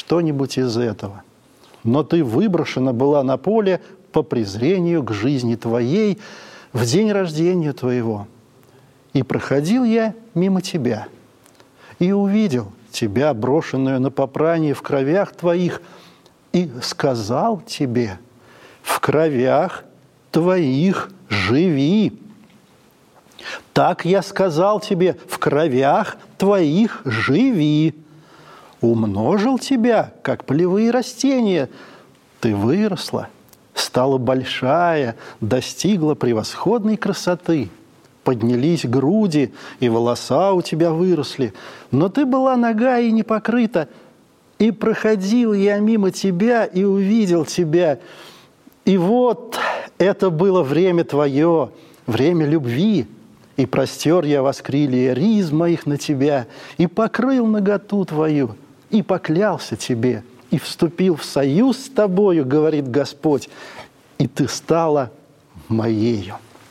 что-нибудь из этого. Но ты выброшена была на поле по презрению к жизни твоей в день рождения твоего. И проходил я мимо тебя, и увидел тебя, брошенную на попрание в кровях твоих, и сказал тебе: в кровях твоих живи. Так я сказал тебе: в кровях твоих живи. Умножил тебя, как полевые растения. Ты выросла, стала большая, достигла превосходной красоты. Поднялись груди, и волоса у тебя выросли. Но ты была нага и не покрыта. И проходил я мимо тебя, и увидел тебя. И вот это было время твое, время любви. И простер я воскрылья риз моих на тебя, и покрыл наготу твою, и поклялся тебе, и вступил в союз с тобою, говорит Господь, и ты стала моею.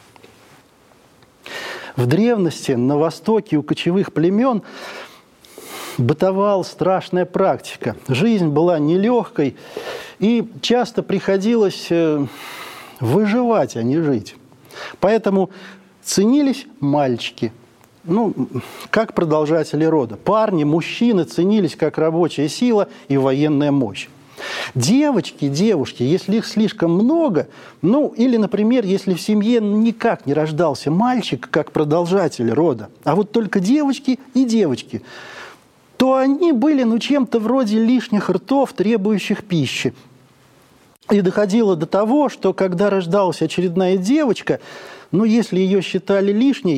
В древности на востоке у кочевых племен бытовала страшная практика. Жизнь была нелегкой, и часто приходилось выживать, а не жить. Поэтому ценились мальчики, как продолжатели рода. Парни, мужчины ценились как рабочая сила и военная мощь. Девочки, если их слишком много, или, например, если в семье никак не рождался мальчик как продолжатель рода, а вот только девочки и девочки, то они были, чем-то вроде лишних ртов, требующих пищи. И доходило до того, что когда рождалась очередная девочка, если ее считали лишней,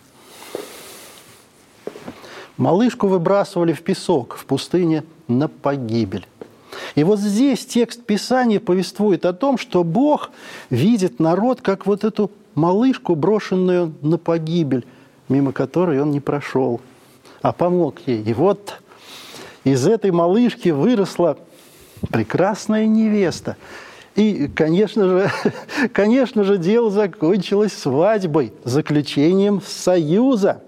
малышку выбрасывали в песок, в пустыне на погибель. И вот здесь текст Писания повествует о том, что Бог видит народ как вот эту малышку, брошенную на погибель, мимо которой он не прошел, а помог ей. И вот из этой малышки выросла прекрасная невеста. И, конечно же, дело закончилось свадьбой, заключением союза.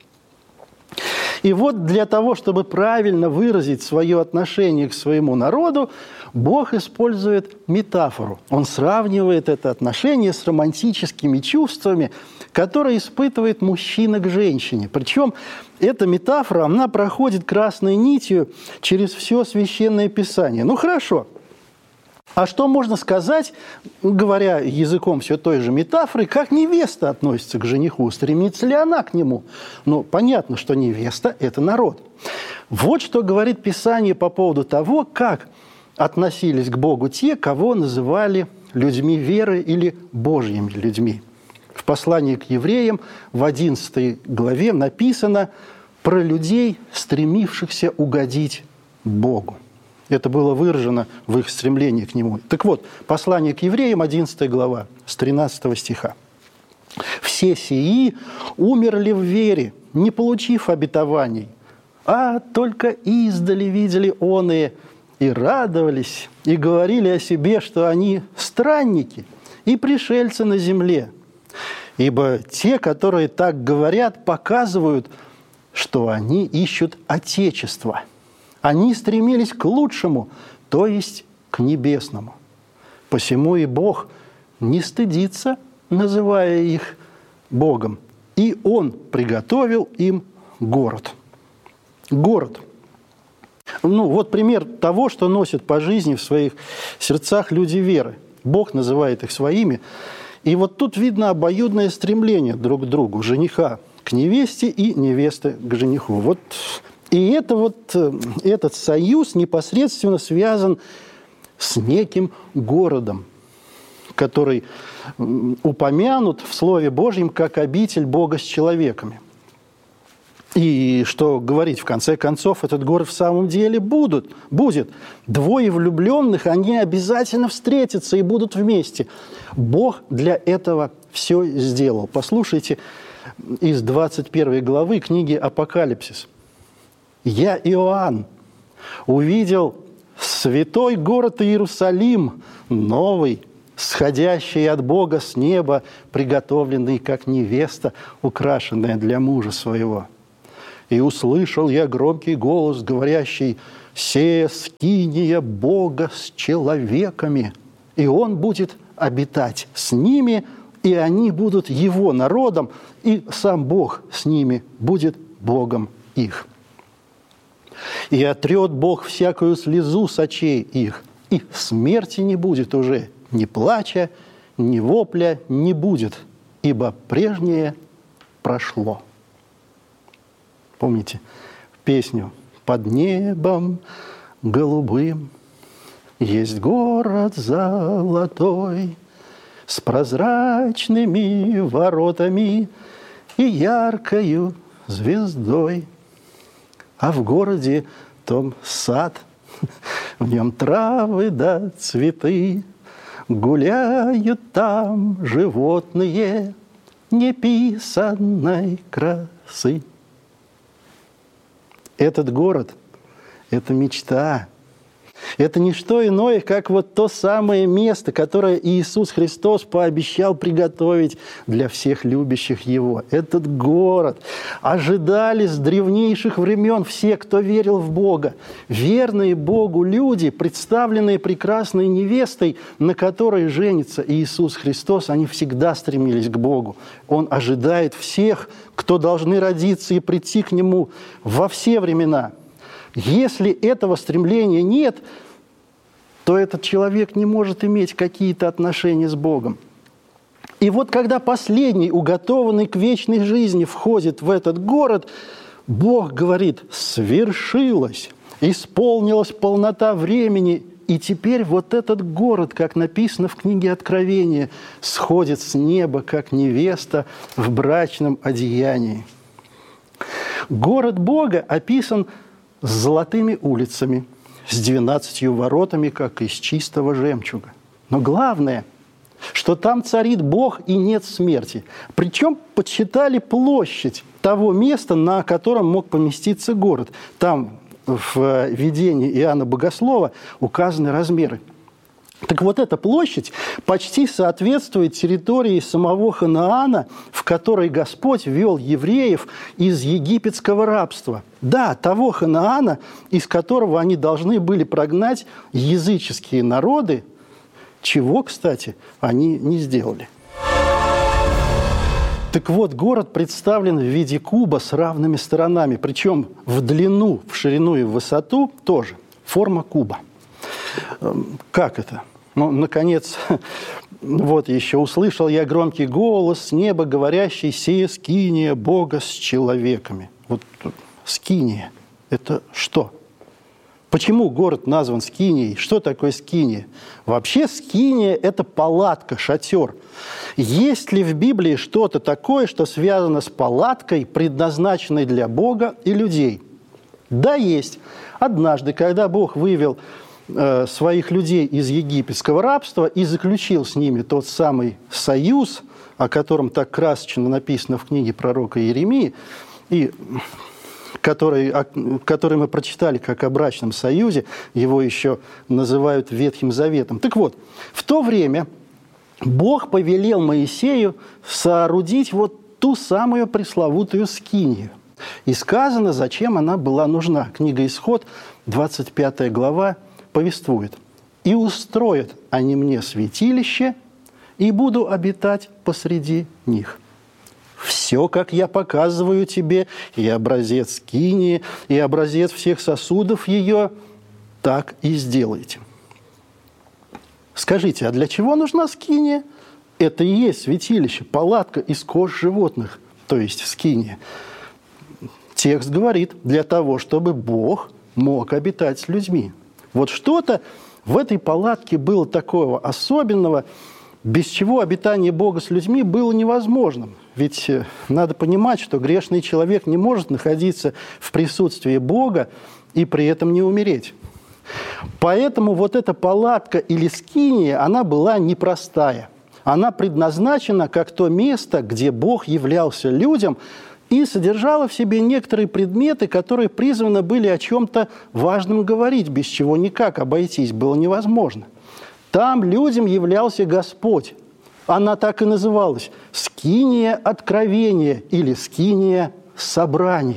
И вот для того, чтобы правильно выразить свое отношение к своему народу, Бог использует метафору. Он сравнивает это отношение с романтическими чувствами, которые испытывает мужчина к женщине. Причем эта метафора, она проходит красной нитью через все Священное Писание. Хорошо. А что можно сказать, говоря языком все той же метафоры, как невеста относится к жениху? Стремится ли она к нему? Понятно, что невеста – это народ. Вот что говорит Писание по поводу того, как относились к Богу те, кого называли людьми веры или Божьими людьми. В послании к евреям в 11 главе написано про людей, стремившихся угодить Богу. Это было выражено в их стремлении к Нему. Так вот, послание к евреям, 11 глава, с 13 стиха. «Все сии умерли в вере, не получив обетований, а только издали видели оные, и радовались, и говорили о себе, что они странники и пришельцы на земле. Ибо те, которые так говорят, показывают, что они ищут Отечество». Они стремились к лучшему, то есть к небесному. Посему и Бог не стыдится, называя их Богом. И Он приготовил им город. Город. Вот пример того, что носят по жизни в своих сердцах люди веры. Бог называет их своими. И вот тут видно обоюдное стремление друг к другу, жениха к невесте и невесты к жениху. И этот союз непосредственно связан с неким городом, который упомянут в Слове Божьем как обитель Бога с человеками. И что говорить, в конце концов, этот город в самом деле будет. Двое влюбленных, они обязательно встретятся и будут вместе. Бог для этого все сделал. Послушайте из 21 главы книги «Апокалипсис». «Я, Иоанн, увидел святой город Иерусалим, новый, сходящий от Бога с неба, приготовленный, как невеста, украшенная для мужа своего. И услышал я громкий голос, говорящий: «Се скиния Бога с человеками, и Он будет обитать с ними, и они будут Его народом, и сам Бог с ними будет Богом их. И отрет Бог всякую слезу с очей их, и смерти не будет уже, ни плача, ни вопля не будет, ибо прежнее прошло». Помните песню «Под небом голубым есть город золотой с прозрачными воротами и яркою звездой, а в городе том сад, в нем травы да цветы, гуляют там животные неписанной красы». Этот город – это мечта. Это не что иное, как вот то самое место, которое Иисус Христос пообещал приготовить для всех любящих Его. Этот город ожидали с древнейших времен все, кто верил в Бога. Верные Богу люди, представленные прекрасной невестой, на которой женится Иисус Христос, они всегда стремились к Богу. Он ожидает всех, кто должны родиться и прийти к Нему во все времена. Если этого стремления нет, то этот человек не может иметь какие-то отношения с Богом. И вот когда последний, уготованный к вечной жизни, входит в этот город, Бог говорит: «Свершилось, исполнилась полнота времени». И теперь вот этот город, как написано в книге Откровения, сходит с неба, как невеста в брачном одеянии. Город Бога описан с золотыми улицами, с 12 воротами, как из чистого жемчуга. Но главное, что там царит Бог и нет смерти. Причем подсчитали площадь того места, на котором мог поместиться город. Там в видении Иоанна Богослова указаны размеры. Так вот, эта площадь почти соответствует территории самого Ханаана, в которой Господь вел евреев из египетского рабства. Да, того Ханаана, из которого они должны были прогнать языческие народы, чего, кстати, они не сделали. Так вот, город представлен в виде куба с равными сторонами, причем в длину, в ширину и в высоту тоже форма куба. Как это? Ну, наконец, вот еще услышал я громкий голос с неба, говорящий: «Сия скиния Бога с человеками». Вот скиния – это что? Почему город назван Скинией? Что такое Скиния? Вообще Скиния – это палатка, шатер. Есть ли в Библии что-то такое, что связано с палаткой, предназначенной для Бога и людей? Да, есть. Однажды, когда Бог вывел своих людей из египетского рабства и заключил с ними тот самый союз, о котором так красочно написано в книге пророка Иеремии, и который мы прочитали как о брачном союзе, его еще называют Ветхим Заветом. Так вот, в то время Бог повелел Моисею соорудить вот ту самую пресловутую скинию. И сказано, зачем она была нужна. Книга Исход, 25 глава, повествует: «И устроят они мне святилище, и буду обитать посреди них. Все, как я показываю тебе, и образец скинии, и образец всех сосудов ее, так и сделайте». Скажите, а для чего нужна скиния? Это и есть святилище, палатка из кож животных, то есть скиния. Текст говорит: для того, чтобы Бог мог обитать с людьми. Вот что-то в этой палатке было такого особенного, без чего обитание Бога с людьми было невозможным. Ведь надо понимать, что грешный человек не может находиться в присутствии Бога и при этом не умереть. Поэтому вот эта палатка или скиния, она была непростая. Она предназначена как то место, где Бог являлся людям, и содержала в себе некоторые предметы, которые призваны были о чем-то важном говорить, без чего никак обойтись было невозможно. Там людям являлся Господь. Она так и называлась – «Скиния откровения» или «Скиния собрания».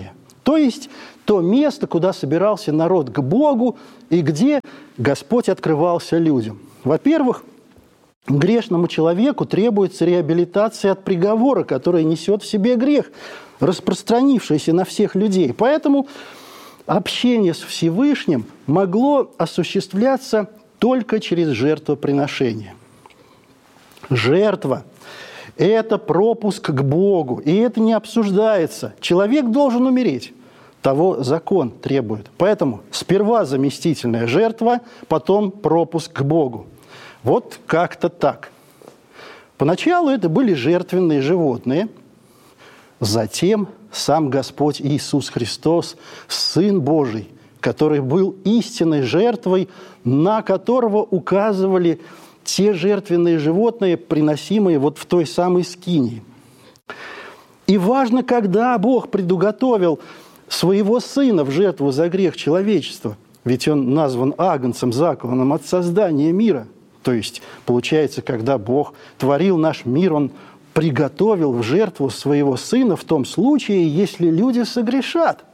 То есть то место, куда собирался народ к Богу и где Господь открывался людям. Во-первых, грешному человеку требуется реабилитация от приговора, который несет в себе грех, распространившийся на всех людей. Поэтому общение с Всевышним могло осуществляться только через жертвоприношение. Жертва – это пропуск к Богу, и это не обсуждается. Человек должен умереть. Того закон требует. Поэтому сперва заместительная жертва, потом пропуск к Богу. Вот как-то так. Поначалу это были жертвенные животные, затем сам Господь Иисус Христос, Сын Божий, который был истинной жертвой, на которого указывали те жертвенные животные, приносимые вот в той самой скинии. И важно, когда Бог предуготовил своего Сына в жертву за грех человечества, ведь Он назван агнцем, закланным от создания мира. То есть, получается, когда Бог творил наш мир, Он приготовил в жертву своего Сына в том случае, если люди согрешат.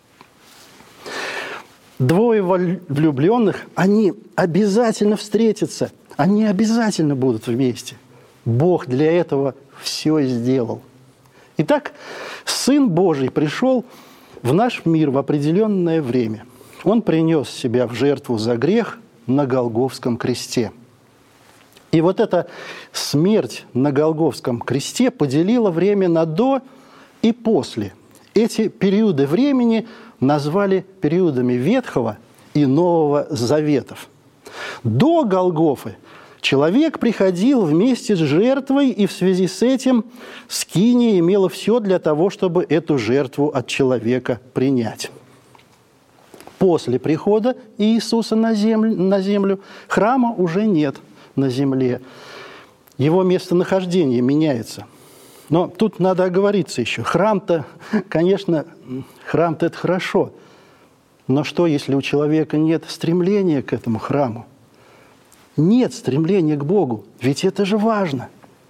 Двое влюбленных, они обязательно встретятся, они обязательно будут вместе. Бог для этого все сделал. Итак, Сын Божий пришел в наш мир в определенное время. Он принес себя в жертву за грех на Голгофском кресте. И вот эта смерть на Голгофском кресте поделила время на «до» и «после». Эти периоды времени назвали периодами Ветхого и Нового Заветов. До Голгофы человек приходил вместе с жертвой, и в связи с этим скиния имела все для того, чтобы эту жертву от человека принять. После прихода Иисуса на землю храма уже нет на земле. Его местонахождение меняется. Но тут надо оговориться еще. Храм-то, конечно, храм-то это хорошо. Но что, если у человека нет стремления к этому храму? Нет стремления к Богу, ведь это же важно.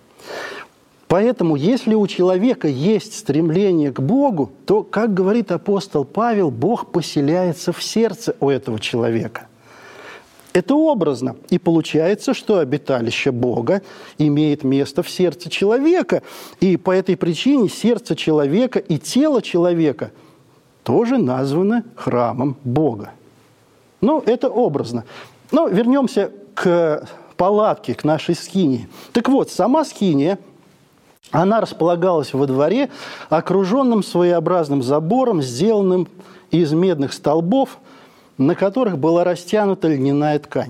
Поэтому, если у человека есть стремление к Богу, то, как говорит апостол Павел, Бог поселяется в сердце у этого человека. Это образно. И получается, что обиталище Бога имеет место в сердце человека. И по этой причине сердце человека и тело человека тоже названы храмом Бога. Ну, это образно. Но вернемся к палатке, к нашей скинии. Так вот, сама скиния, она располагалась во дворе, окруженном своеобразным забором, сделанным из медных столбов, на которых была растянута льняная ткань.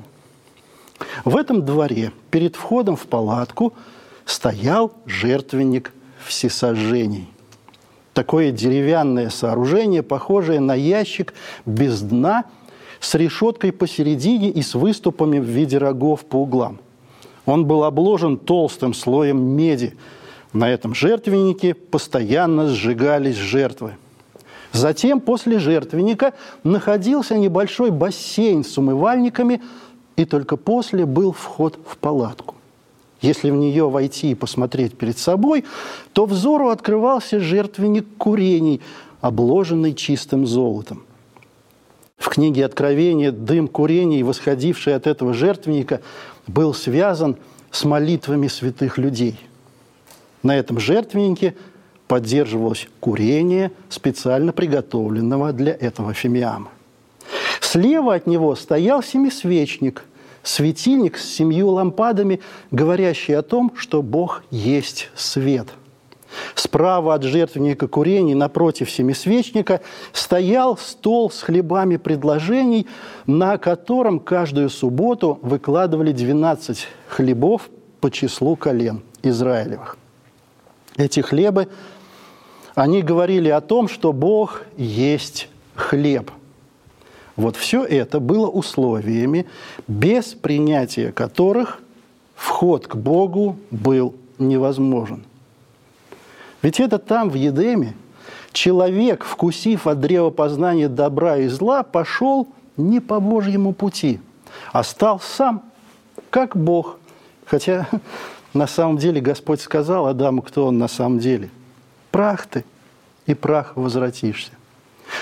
В этом дворе, перед входом в палатку, стоял жертвенник всесожжений. Такое деревянное сооружение, похожее на ящик без дна, с решеткой посередине и с выступами в виде рогов по углам. Он был обложен толстым слоем меди. На этом жертвеннике постоянно сжигались жертвы. Затем после жертвенника находился небольшой бассейн с умывальниками, и только после был вход в палатку. Если в нее войти и посмотреть перед собой, то взору открывался жертвенник курений, обложенный чистым золотом. В книге Откровения дым курений, восходивший от этого жертвенника, был связан с молитвами святых людей. На этом жертвеннике поддерживалось курение, специально приготовленного для этого фимиама. Слева от него стоял семисвечник, светильник с 7 лампадами, говорящий о том, что Бог есть свет. Справа от жертвенника курений, напротив семисвечника, стоял стол с хлебами предложений, на котором каждую субботу выкладывали 12 хлебов по числу колен Израилевых. Эти хлебы, они говорили о том, что Бог есть хлеб. Вот все это было условиями, без принятия которых вход к Богу был невозможен. Ведь это там, в Едеме, человек, вкусив от древа познания добра и зла, пошел не по Божьему пути, а стал сам, как Бог. Хотя на самом деле Господь сказал Адаму, кто он на самом деле. Прах ты, и прах возвратишься.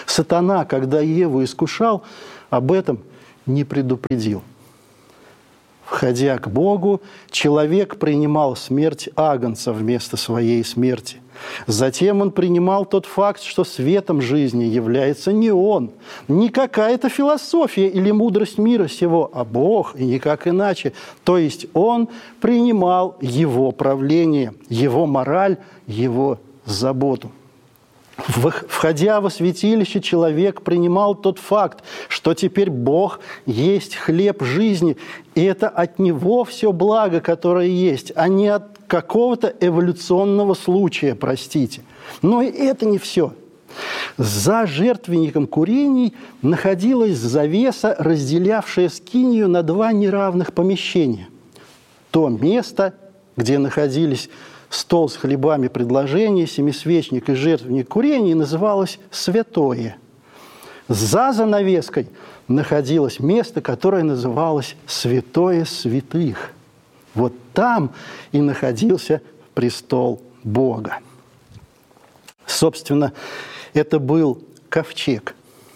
Сатана, когда Еву искушал, об этом не предупредил. Входя к Богу, человек принимал смерть агнца вместо своей смерти. Затем он принимал тот факт, что светом жизни является не он, не какая-то философия или мудрость мира сего, а Бог, и никак иначе. То есть он принимал его правление, его мораль, его заботу. Входя во святилище, человек принимал тот факт, что теперь Бог есть хлеб жизни, и это от Него все благо, которое есть, а не от какого-то эволюционного случая, простите. Но и это не все. За жертвенником курений находилась завеса, разделявшая скинию на два неравных помещения. То место, где находились стол с хлебами предложения, семисвечник и жертвенник курений, называлось святое. За занавеской находилось место, которое называлось святое святых. Вот там и находился престол Бога. Собственно, это был ковчег.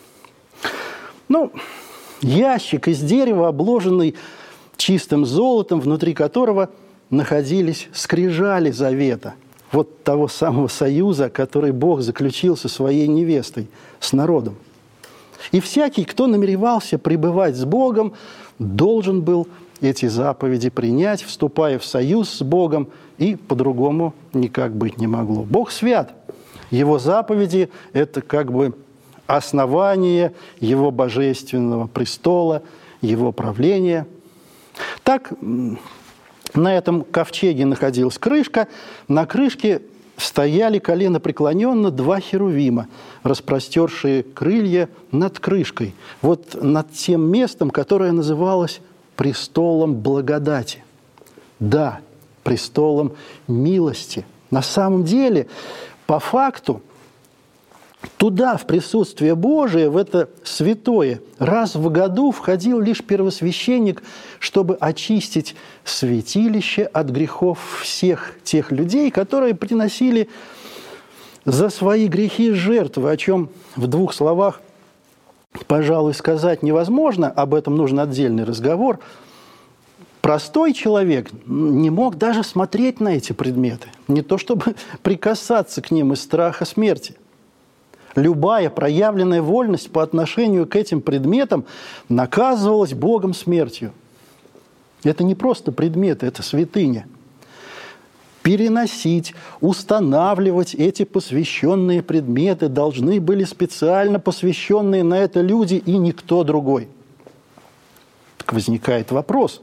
Ящик из дерева, обложенный чистым золотом, внутри которого находились скрижали завета, вот того самого союза, который Бог заключил со своей невестой, с народом. И всякий, кто намеревался пребывать с Богом, должен был эти заповеди принять, вступая в союз с Богом, и по-другому никак быть не могло. Бог свят. Его заповеди – это как бы основание Его божественного престола, Его правления. Так, на этом ковчеге находилась крышка. На крышке стояли коленопреклоненно два херувима, распростершие крылья над крышкой, вот над тем местом, которое называлось престолом благодати. Да, престолом милости. На самом деле, по факту, туда, в присутствие Божие, в это святое, раз в году входил лишь первосвященник, чтобы очистить святилище от грехов всех тех людей, которые приносили за свои грехи жертвы, о чем в двух словах, пожалуй, сказать невозможно, об этом нужен отдельный разговор. Простой человек не мог даже смотреть на эти предметы, не то чтобы прикасаться к ним из страха смерти. Любая проявленная вольность по отношению к этим предметам наказывалась Богом смертью. Это не просто предметы, это святыня. Переносить, устанавливать эти посвященные предметы должны были специально посвященные на это люди и никто другой. Так возникает вопрос,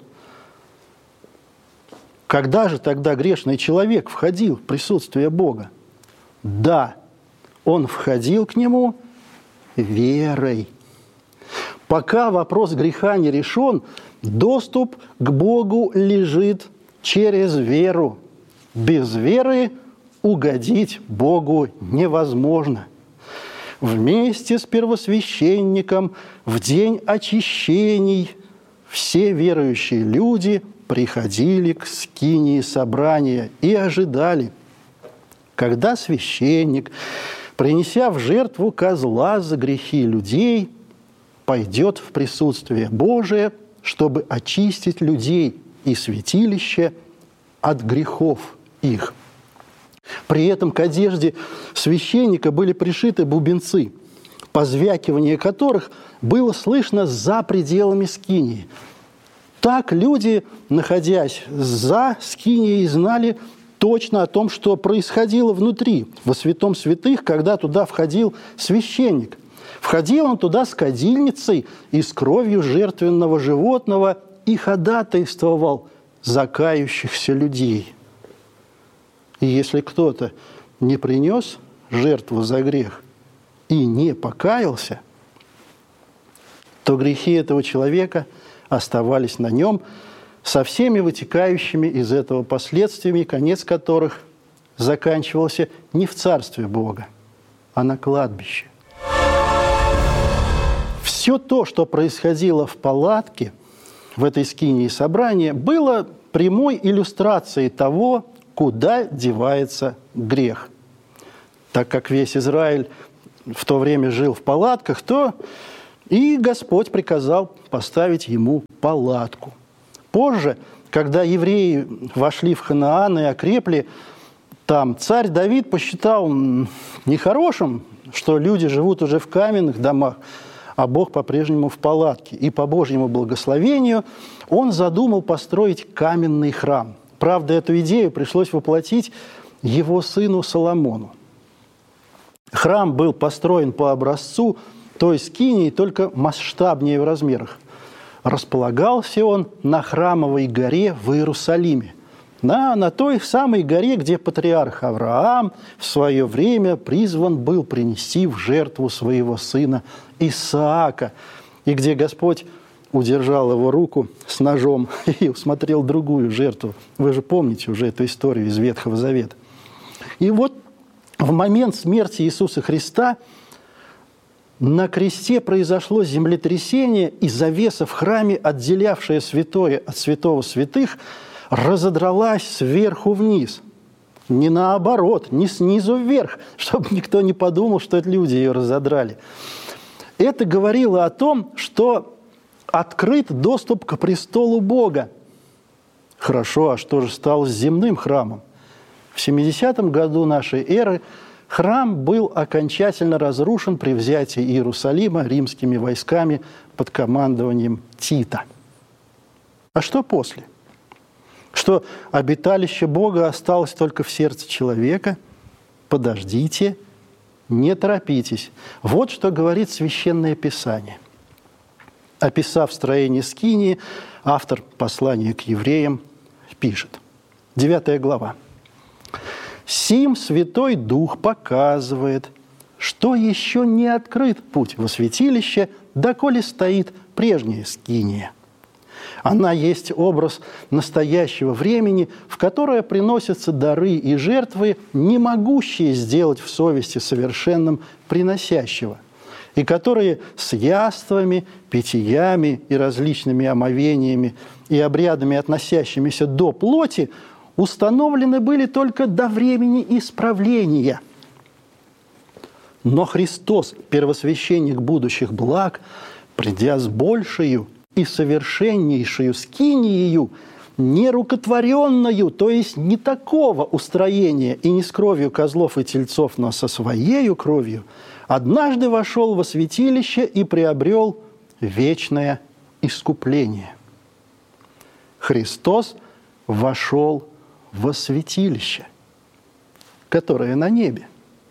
когда же тогда грешный человек входил в присутствие Бога? Да, он входил к Нему верой. Пока вопрос греха не решен, доступ к Богу лежит через веру. Без веры угодить Богу невозможно. Вместе с первосвященником в день очищений все верующие люди приходили к скинии собрания и ожидали, когда священник, принеся в жертву козла за грехи людей, пойдет в присутствие Божие, чтобы очистить людей и святилище от грехов их. При этом к одежде священника были пришиты бубенцы, позвякивание которых было слышно за пределами скинии. Так люди, находясь за скинией, знали точно о том, что происходило внутри, во святом святых, когда туда входил священник. Входил он туда с кадильницей и с кровью жертвенного животного и ходатайствовал за кающихся людей. И если кто-то не принес жертву за грех и не покаялся, то грехи этого человека оставались на нем со всеми вытекающими из этого последствиями, конец которых заканчивался не в Царстве Бога, а на кладбище. Все то, что происходило в палатке, в этой скинии собрания, было прямой иллюстрацией того, куда девается грех. Так как весь Израиль в то время жил в палатках, то и Господь приказал поставить ему палатку. Позже, когда евреи вошли в Ханаан и окрепли, там царь Давид посчитал нехорошим, что люди живут уже в каменных домах, а Бог по-прежнему в палатке. И по Божьему благословению он задумал построить каменный храм. Правда, эту идею пришлось воплотить его сыну Соломону. Храм был построен по образцу той скинии, только масштабнее в размерах. Располагался он на Храмовой горе в Иерусалиме, на той самой горе, где патриарх Авраам в свое время призван был принести в жертву своего сына Исаака, и где Господь удержал его руку с ножом и усмотрел другую жертву. Вы же помните уже эту историю из Ветхого Завета. И вот в момент смерти Иисуса Христа на кресте произошло землетрясение, и завеса в храме, отделявшая святое от святого святых, разодралась сверху вниз. Не наоборот, не снизу вверх, чтобы никто не подумал, что это люди ее разодрали. Это говорило о том, что открыт доступ к престолу Бога. Хорошо, а что же стало с земным храмом? В 70-м году нашей эры храм был окончательно разрушен при взятии Иерусалима римскими войсками под командованием Тита. А что после? Что обиталище Бога осталось только в сердце человека? Подождите, не торопитесь. Вот что говорит Священное Писание. Описав строение скинии, автор послания к евреям пишет. 9 глава. «Сим Святой Дух показывает, что еще не открыт путь во святилище, доколе стоит прежняя скиния. Она есть образ настоящего времени, в которое приносятся дары и жертвы, не могущие сделать в совести совершенным приносящего, и которые с яствами, питьями и различными омовениями и обрядами, относящимися до плоти, установлены были только до времени исправления. Но Христос, первосвященник будущих благ, придя с большею и совершеннейшую скиниею, нерукотворенную, то есть не такого устроения и не с кровью козлов и тельцов, но со своею кровью, однажды вошел во святилище и приобрел вечное искупление». Христос вошел во святилище, которое на небе.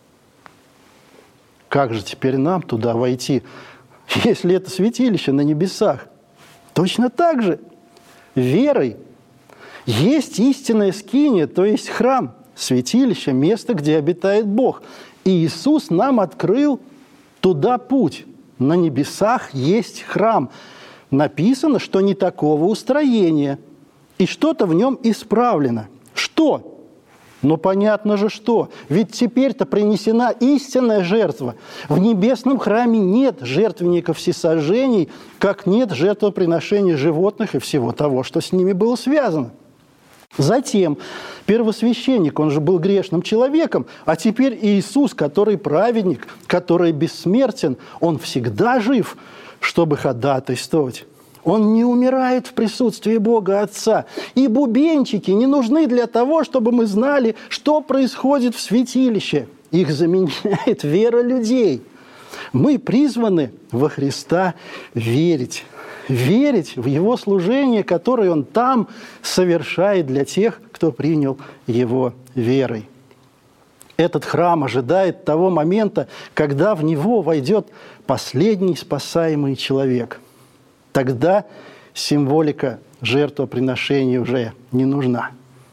Как же теперь нам туда войти, если это святилище на небесах? Точно так же верой есть истинная скиния, то есть храм, святилище, место, где обитает Бог. И Иисус нам открыл туда путь. На небесах есть храм. Написано, что не такого устроения, и что-то в нем исправлено. Что? Ну, понятно же, что. Ведь теперь-то принесена истинная жертва. В небесном храме нет жертвенников всесожжений, как нет жертвоприношений животных и всего того, что с ними было связано. Затем первосвященник, он же был грешным человеком, а теперь Иисус, который праведник, который бессмертен, он всегда жив, чтобы ходатайствовать. Он не умирает в присутствии Бога Отца. И бубенчики не нужны для того, чтобы мы знали, что происходит в святилище. Их заменяет вера людей. Мы призваны во Христа верить. Верить в Его служение, которое Он там совершает для тех, кто принял Его верой. Этот храм ожидает того момента, когда в него войдет последний спасаемый человек. Тогда символика жертвоприношения уже не нужна.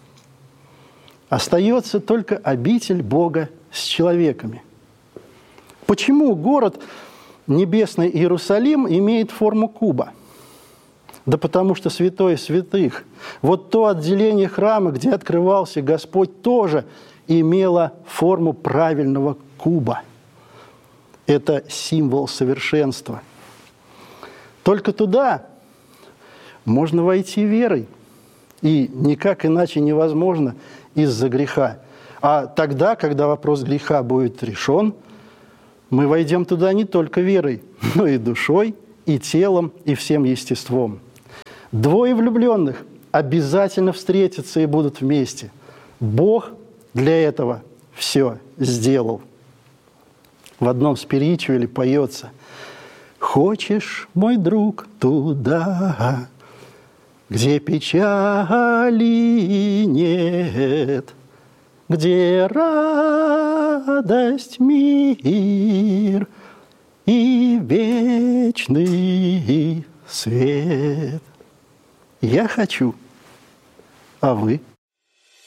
Остается только обитель Бога с человеками. Почему город Небесный Иерусалим имеет форму куба? Да потому что святое святых, вот то отделение храма, где открывался Господь, тоже имело форму правильного куба. Это символ совершенства. Только туда можно войти верой. И никак иначе невозможно из-за греха. А тогда, когда вопрос греха будет решен, мы войдем туда не только верой, но и душой, и телом, и всем естеством. Двое влюбленных обязательно встретятся и будут вместе. Бог для этого все сделал. В одном спиричуэле поется: «Хочешь, мой друг, туда, где печали нет, где радость, мир и вечный свет». Я хочу, а вы?